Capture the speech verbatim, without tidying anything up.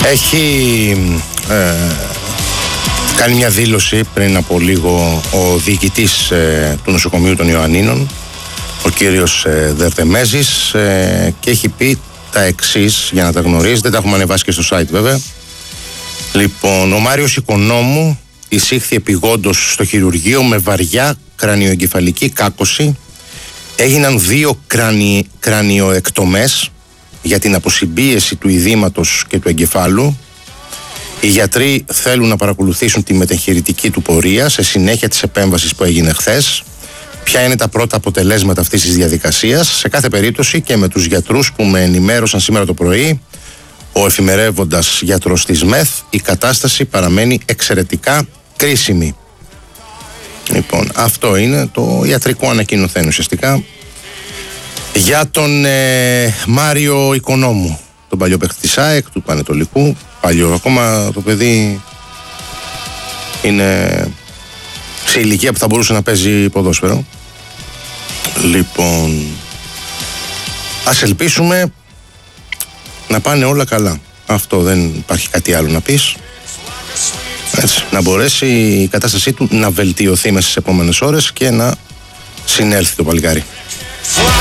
Έχει ε, κάνει μια δήλωση πριν από λίγο ο διοικητής ε, του νοσοκομείου των Ιωαννίνων, ο κύριος ε, Δερτεμέζης, ε, και έχει πει τα εξής, για να τα γνωρίζετε, τα έχουμε ανεβάσει και στο site βέβαια. Λοιπόν, ο Μάριος Οικονόμου εισήχθη επειγόντως στο χειρουργείο με βαριά κρανιοεγκεφαλική κάκωση. Έγιναν δύο κρανι, κρανιοεκτομές για την αποσυμπίεση του ειδήματος και του εγκεφάλου. Οι γιατροί θέλουν να παρακολουθήσουν τη μετεγχειρητική του πορεία σε συνέχεια της επέμβασης που έγινε χθες. Ποια είναι τα πρώτα αποτελέσματα αυτής της διαδικασίας? Σε κάθε περίπτωση, και με τους γιατρούς που με ενημέρωσαν σήμερα το πρωί, ο εφημερεύοντας γιατρός της ΜΕΘ, η κατάσταση παραμένει εξαιρετικά κρίσιμη. Λοιπόν, αυτό είναι το ιατρικό ανακοινωθέν ουσιαστικά για τον ε, Μάριο Οικονόμου, τον παλιό παίκτη της ΑΕΚ, του Πανετολικού. Παλιό, ακόμα το παιδί είναι σε ηλικία που θα μπορούσε να παίζει ποδόσφαιρο. Λοιπόν, ας ελπίσουμε να πάνε όλα καλά. Αυτό, δεν υπάρχει κάτι άλλο να πεις. Έτσι, να μπορέσει η κατάστασή του να βελτιωθεί μέσα στις επόμενες ώρες και να συνέλθει το παλικάρι.